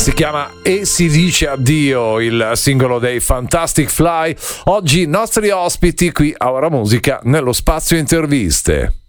Si chiama E si dice addio, il singolo dei Fantastic Fly. Oggi nostri ospiti qui a Ora Musica nello spazio interviste.